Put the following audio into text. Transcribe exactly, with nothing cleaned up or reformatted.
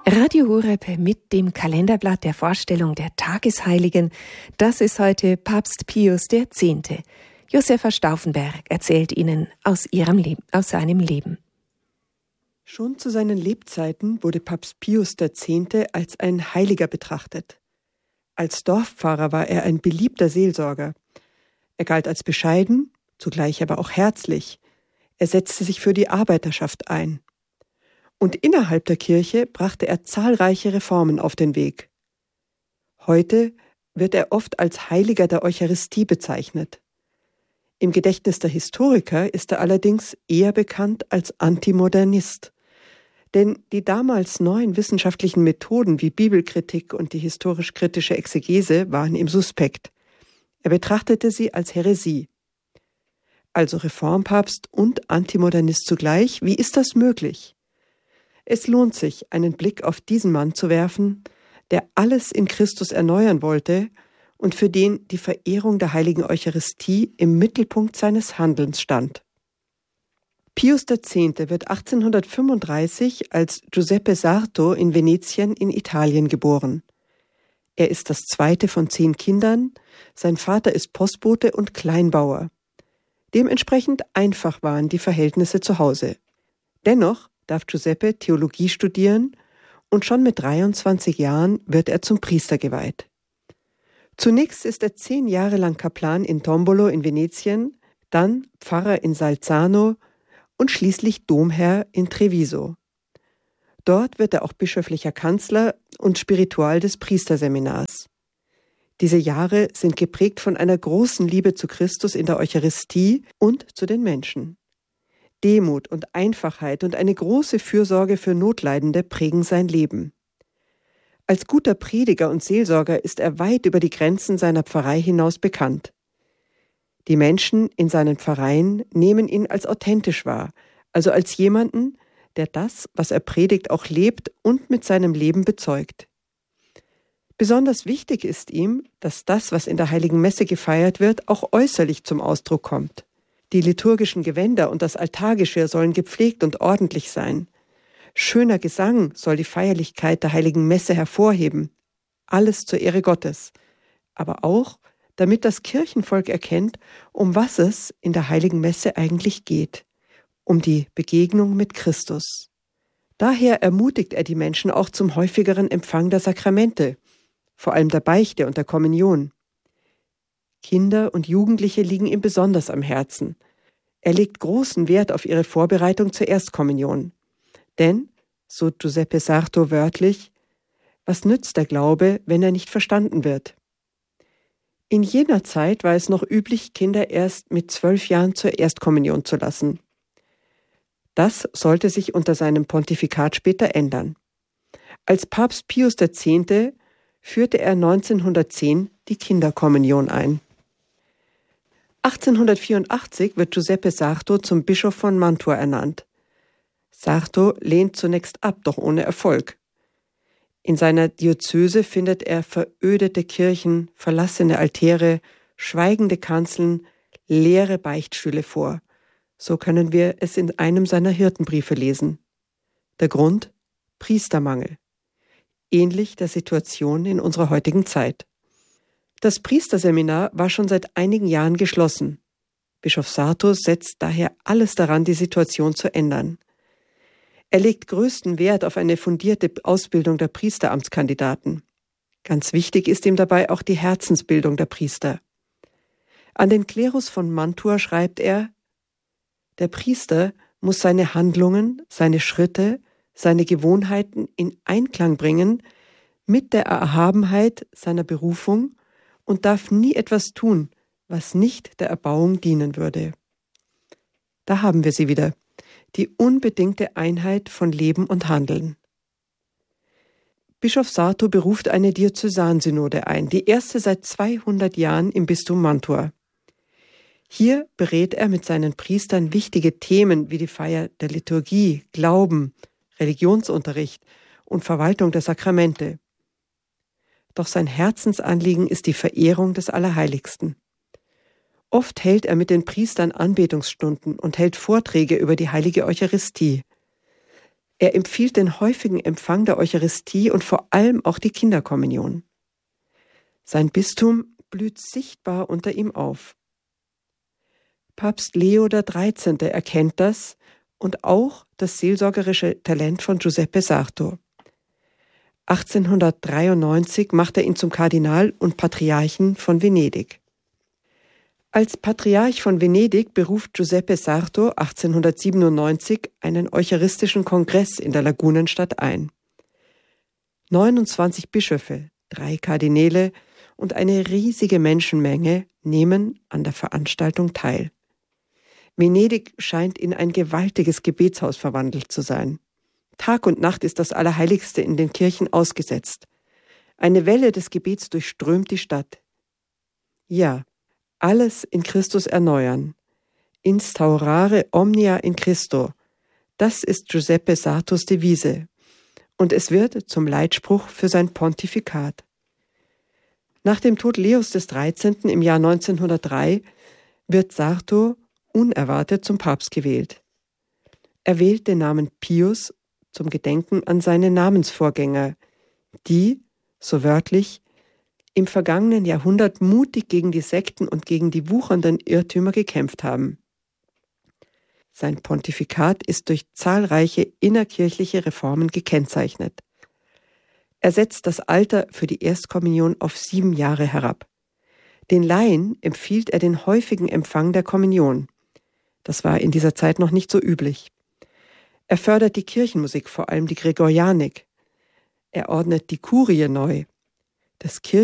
Radio Horeb mit dem Kalenderblatt der Vorstellung der Tagesheiligen. Das ist heute Papst Pius der Zehnte. Josefa Stauffenberg erzählt Ihnen aus, ihrem Leben, aus seinem Leben. Schon zu seinen Lebzeiten wurde Papst Pius der Zehnte als ein Heiliger betrachtet. Als Dorfpfarrer war er ein beliebter Seelsorger. Er galt als bescheiden, zugleich aber auch herzlich. Er setzte sich für die Arbeiterschaft ein. Und innerhalb der Kirche brachte er zahlreiche Reformen auf den Weg. Heute wird er oft als Heiliger der Eucharistie bezeichnet. Im Gedächtnis der Historiker ist er allerdings eher bekannt als Antimodernist. Denn die damals neuen wissenschaftlichen Methoden wie Bibelkritik und die historisch-kritische Exegese waren ihm suspekt. Er betrachtete sie als Häresie. Also Reformpapst und Antimodernist zugleich, wie ist das möglich? Es lohnt sich, einen Blick auf diesen Mann zu werfen, der alles in Christus erneuern wollte und für den die Verehrung der heiligen Eucharistie im Mittelpunkt seines Handelns stand. Pius der Zehnte wird achtzehnhundertfünfunddreißig als Giuseppe Sarto in Venetien in Italien geboren. Er ist das zweite von zehn Kindern, sein Vater ist Postbote und Kleinbauer. Dementsprechend einfach waren die Verhältnisse zu Hause. Dennoch darf Giuseppe Theologie studieren und schon mit dreiundzwanzig Jahren wird er zum Priester geweiht. Zunächst ist er zehn Jahre lang Kaplan in Tombolo in Venetien, dann Pfarrer in Salzano und schließlich Domherr in Treviso. Dort wird er auch bischöflicher Kanzler und Spiritual des Priesterseminars. Diese Jahre sind geprägt von einer großen Liebe zu Christus in der Eucharistie und zu den Menschen. Demut und Einfachheit und eine große Fürsorge für Notleidende prägen sein Leben. Als guter Prediger und Seelsorger ist er weit über die Grenzen seiner Pfarrei hinaus bekannt. Die Menschen in seinen Pfarreien nehmen ihn als authentisch wahr, also als jemanden, der das, was er predigt, auch lebt und mit seinem Leben bezeugt. Besonders wichtig ist ihm, dass das, was in der Heiligen Messe gefeiert wird, auch äußerlich zum Ausdruck kommt. Die liturgischen Gewänder und das Altargeschirr sollen gepflegt und ordentlich sein. Schöner Gesang soll die Feierlichkeit der Heiligen Messe hervorheben. Alles zur Ehre Gottes. Aber auch, damit das Kirchenvolk erkennt, um was es in der Heiligen Messe eigentlich geht. Um die Begegnung mit Christus. Daher ermutigt er die Menschen auch zum häufigeren Empfang der Sakramente, vor allem der Beichte und der Kommunion. Kinder und Jugendliche liegen ihm besonders am Herzen. Er legt großen Wert auf ihre Vorbereitung zur Erstkommunion. Denn, so Giuseppe Sarto wörtlich, was nützt der Glaube, wenn er nicht verstanden wird? In jener Zeit war es noch üblich, Kinder erst mit zwölf Jahren zur Erstkommunion zu lassen. Das sollte sich unter seinem Pontifikat später ändern. Als Papst Pius der Zehnte führte er neunzehnhundertzehn die Kinderkommunion ein. achtzehnhundertvierundachtzig wird Giuseppe Sarto zum Bischof von Mantua ernannt. Sarto lehnt zunächst ab, doch ohne Erfolg. In seiner Diözese findet er verödete Kirchen, verlassene Altäre, schweigende Kanzeln, leere Beichtstühle vor. So können wir es in einem seiner Hirtenbriefe lesen. Der Grund? Priestermangel. Ähnlich der Situation in unserer heutigen Zeit. Das Priesterseminar war schon seit einigen Jahren geschlossen. Bischof Sarto setzt daher alles daran, die Situation zu ändern. Er legt größten Wert auf eine fundierte Ausbildung der Priesteramtskandidaten. Ganz wichtig ist ihm dabei auch die Herzensbildung der Priester. An den Klerus von Mantua schreibt er: Der Priester muss seine Handlungen, seine Schritte, seine Gewohnheiten in Einklang bringen mit der Erhabenheit seiner Berufung und darf nie etwas tun, was nicht der Erbauung dienen würde. Da haben wir sie wieder, die unbedingte Einheit von Leben und Handeln. Bischof Sarto beruft eine Diözesansynode ein, die erste seit zweihundert Jahren im Bistum Mantua. Hier berät er mit seinen Priestern wichtige Themen wie die Feier der Liturgie, Glauben, Religionsunterricht und Verwaltung der Sakramente. Doch sein Herzensanliegen ist die Verehrung des Allerheiligsten. Oft hält er mit den Priestern Anbetungsstunden und hält Vorträge über die heilige Eucharistie. Er empfiehlt den häufigen Empfang der Eucharistie und vor allem auch die Kinderkommunion. Sein Bistum blüht sichtbar unter ihm auf. Papst Leo der Dreizehnte erkennt das und auch das seelsorgerische Talent von Giuseppe Sarto. achtzehnhundertdreiundneunzig macht er ihn zum Kardinal und Patriarchen von Venedig. Als Patriarch von Venedig beruft Giuseppe Sarto achtzehnhundertsiebenundneunzig einen eucharistischen Kongress in der Lagunenstadt ein. neunundzwanzig Bischöfe, drei Kardinäle und eine riesige Menschenmenge nehmen an der Veranstaltung teil. Venedig scheint in ein gewaltiges Gebetshaus verwandelt zu sein. Tag und Nacht ist das Allerheiligste in den Kirchen ausgesetzt. Eine Welle des Gebets durchströmt die Stadt. Ja, alles in Christus erneuern. Instaurare omnia in Christo. Das ist Giuseppe Sartos Devise. Und es wird zum Leitspruch für sein Pontifikat. Nach dem Tod Leos des Dreizehnten im Jahr neunzehnhundertdrei wird Sarto unerwartet zum Papst gewählt. Er wählt den Namen Pius zum Gedenken an seine Namensvorgänger, die, so wörtlich, im vergangenen Jahrhundert mutig gegen die Sekten und gegen die wuchernden Irrtümer gekämpft haben. Sein Pontifikat ist durch zahlreiche innerkirchliche Reformen gekennzeichnet. Er setzt das Alter für die Erstkommunion auf sieben Jahre herab. Den Laien empfiehlt er den häufigen Empfang der Kommunion. Das war in dieser Zeit noch nicht so üblich. Er fördert die Kirchenmusik, vor allem die Gregorianik. Er ordnet die Kurie neu. Das Kirchen